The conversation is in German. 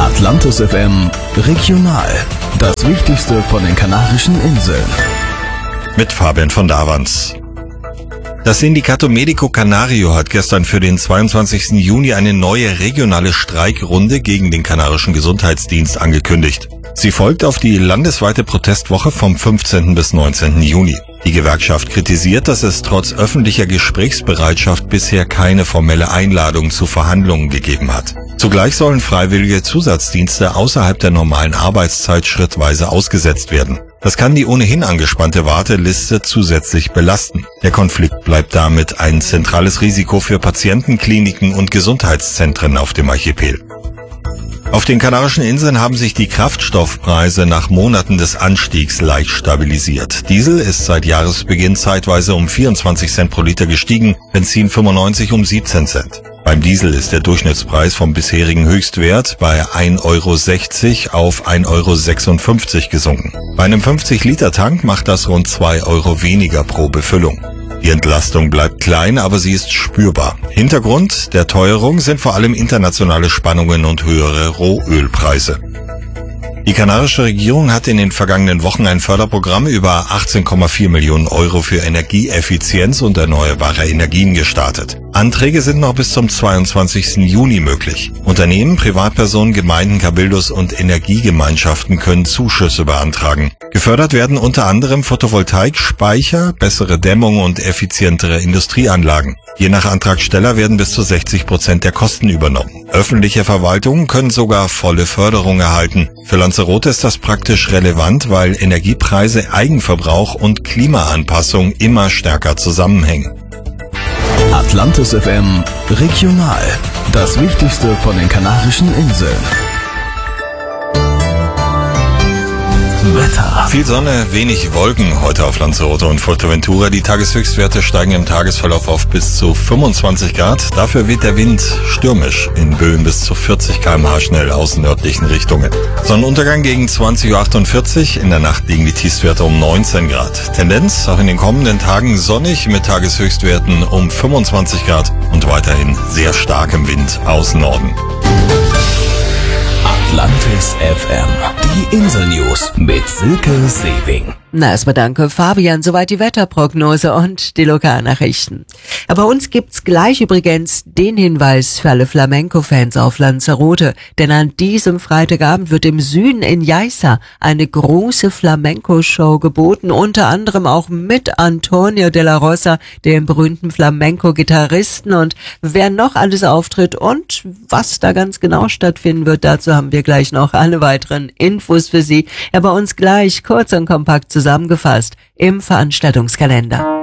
Atlantis FM Regional. Das Wichtigste von den Kanarischen Inseln. Mit Fabian von Davans. Das Sindicato Médico Canario hat gestern für den 22. Juni eine neue regionale Streikrunde gegen den kanarischen Gesundheitsdienst angekündigt. Sie folgt auf die landesweite Protestwoche vom 15. bis 19. Juni. Die Gewerkschaft kritisiert, dass es trotz öffentlicher Gesprächsbereitschaft bisher keine formelle Einladung zu Verhandlungen gegeben hat. Zugleich sollen freiwillige Zusatzdienste außerhalb der normalen Arbeitszeit schrittweise ausgesetzt werden. Das kann die ohnehin angespannte Warteliste zusätzlich belasten. Der Konflikt bleibt damit ein zentrales Risiko für Patienten, Kliniken und Gesundheitszentren auf dem Archipel. Auf den Kanarischen Inseln haben sich die Kraftstoffpreise nach Monaten des Anstiegs leicht stabilisiert. Diesel ist seit Jahresbeginn zeitweise um 24 Cent pro Liter gestiegen, Benzin 95 um 17 Cent. Beim Diesel ist der Durchschnittspreis vom bisherigen Höchstwert bei 1,60 € auf 1,56 € gesunken. Bei einem 50-Liter-Tank macht das rund 2 € weniger pro Befüllung. Die Entlastung bleibt klein, aber sie ist spürbar. Hintergrund der Teuerung sind vor allem internationale Spannungen und höhere Rohölpreise. Die kanarische Regierung hat in den vergangenen Wochen ein Förderprogramm über 18,4 Millionen € für Energieeffizienz und erneuerbare Energien gestartet. Anträge sind noch bis zum 22. Juni möglich. Unternehmen, Privatpersonen, Gemeinden, Cabildos und Energiegemeinschaften können Zuschüsse beantragen. Gefördert werden unter anderem Photovoltaik, Speicher, bessere Dämmung und effizientere Industrieanlagen. Je nach Antragsteller werden bis zu 60% der Kosten übernommen. Öffentliche Verwaltungen können sogar volle Förderung erhalten. Für Lanzarote ist das praktisch relevant, weil Energiepreise, Eigenverbrauch und Klimaanpassung immer stärker zusammenhängen. Atlantis FM Regional. Das Wichtigste von den Kanarischen Inseln. Wetter. Viel Sonne, wenig Wolken heute auf Lanzarote und Fuerteventura. Die Tageshöchstwerte steigen im Tagesverlauf auf bis zu 25 Grad. Dafür weht der Wind stürmisch in Böen bis zu 40 km/h schnell aus nördlichen Richtungen. Sonnenuntergang gegen 20:48 Uhr. In der Nacht liegen die Tiefstwerte um 19 Grad. Tendenz auch in den kommenden Tagen sonnig mit Tageshöchstwerten um 25 Grad und weiterhin sehr starkem Wind aus Norden. Atlantis FM. Die Insel-News mit Silke Sewing. Na, erstmal danke, Fabian. Soweit die Wetterprognose und die Lokalnachrichten. Aber bei uns gibt's gleich übrigens den Hinweis für alle Flamenco-Fans auf Lanzarote. Denn an diesem Freitagabend wird im Süden in Yaiza eine große Flamenco-Show geboten. Unter anderem auch mit Antonio de la Rosa, dem berühmten Flamenco-Gitarristen. Und wer noch alles auftritt und was da ganz genau stattfinden wird, dazu haben wir gleich noch alle weiteren Infos für Sie. Ja, bei uns gleich kurz und kompakt zusammengefasst im Veranstaltungskalender.